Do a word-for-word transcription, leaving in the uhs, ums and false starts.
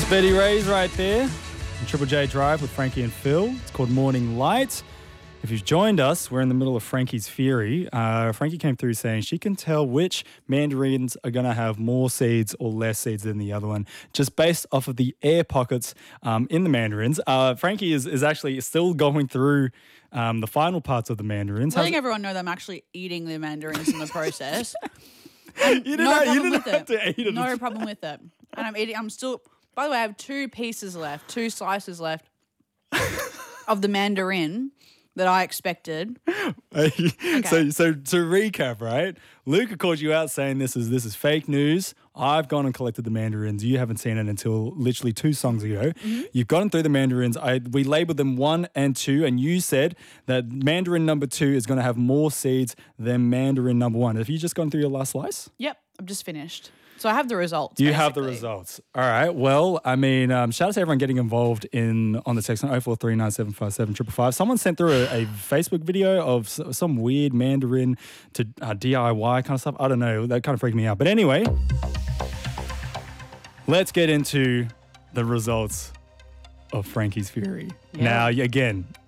Betty Ray's right there on Triple J Drive with Frankie and Phil. It's called Morning Light. If you've joined us, we're in the middle of Frankie's Fury. Uh, Frankie came through saying she can tell which mandarins are going to have more seeds or less seeds than the other one, just based off of the air pockets um, in the mandarins. Uh, Frankie is, is actually still going through um, the final parts of the mandarins. Letting everyone know that I'm actually eating the mandarins in the process. you didn't, no have, problem you didn't with have it. to eat it. No problem with it. And I'm eating, I'm still, by the way, I have two pieces left, two slices left of the mandarin that I expected. Okay. So, so to recap, right? Luca called you out saying this is this is fake news. I've gone and collected the mandarins. You haven't seen it until literally two songs ago. Mm-hmm. You've gotten through the mandarins. I we labeled them one and two, and you said that mandarin number two is going to have more seeds than mandarin number one. Have you just gone through your last slice? Yep, I've just finished. So I have the results. You basically. have the results. All right. Well, I mean, um, shout out to everyone getting involved in on the text on oh four three nine seven five seven five five. Someone sent through a, a Facebook video of s- some weird mandarin to uh, D I Y kind of stuff. I don't know. That kind of freaked me out. But anyway, let's get into the results of Frankie's Fury. Yeah. Now, again,